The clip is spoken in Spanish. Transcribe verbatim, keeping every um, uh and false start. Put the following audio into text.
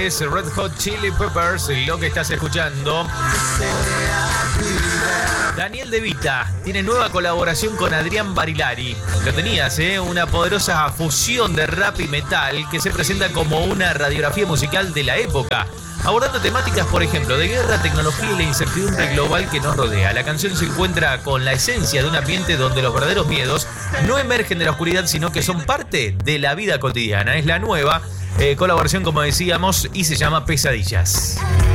Es Red Hot Chili Peppers, lo que estás escuchando. Daniel De Vita tiene nueva colaboración con Adrián Barilari. Lo tenías, ¿eh? Una poderosa fusión de rap y metal que se presenta como una radiografía musical de la época, abordando temáticas, por ejemplo, de guerra, tecnología y la incertidumbre global que nos rodea. La canción se encuentra con la esencia de un ambiente donde los verdaderos miedos no emergen de la oscuridad, sino que son parte de la vida cotidiana. Es la nueva eh, colaboración, como decíamos, y se llama Pesadillas.